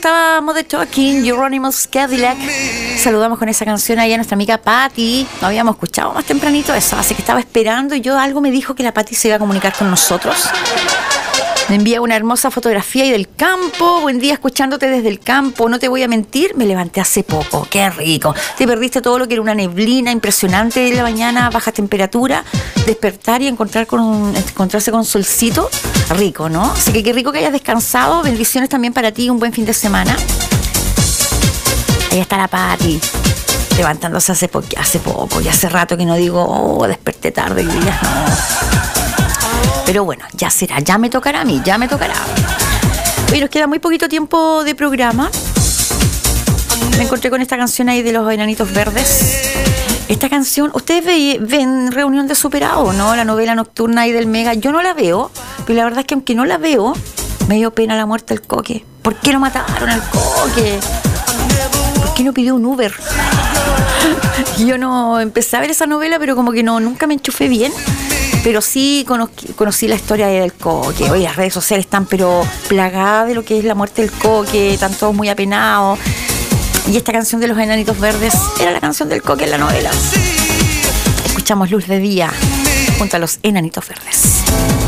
Estábamos de Talking, Euronymous Cadillac. Saludamos con esa canción ahí a nuestra amiga Patti. No habíamos escuchado más tempranito eso, así que estaba esperando y algo me dijo que la Patti se iba a comunicar con nosotros. Me envía una hermosa fotografía ahí del campo. Buen día, escuchándote desde el campo. No te voy a mentir, me levanté hace poco. Qué rico. Te perdiste todo lo que era una neblina impresionante de la mañana, baja temperatura, despertar y encontrarse con solcito. Rico, ¿no? Así que qué rico que hayas descansado. Bendiciones también para ti, un buen fin de semana. Ahí está la Patti, levantándose hace poco. Y hace rato que no digo, desperté tarde, y ya no. Pero bueno, ya será, ya me tocará a mí, ya me tocará. Oye, nos queda muy poquito tiempo de programa. Me encontré con esta canción ahí de los Enanitos Verdes. Esta canción, ¿ustedes ven Reunión de Superados, no? La novela nocturna ahí del Mega. Yo no la veo, pero la verdad es que aunque no la veo, me dio pena la muerte del Coque. ¿Por qué lo mataron al Coque? ¿Por qué no pidió un Uber? Yo no empecé a ver esa novela, pero como que nunca me enchufé bien. Pero sí conocí la historia del Coque. Oye, las redes sociales están pero plagadas de lo que es la muerte del Coque, están todos muy apenados. Y esta canción de los Enanitos Verdes era la canción del Coque en la novela. Escuchamos Luz de Día junto a los Enanitos Verdes.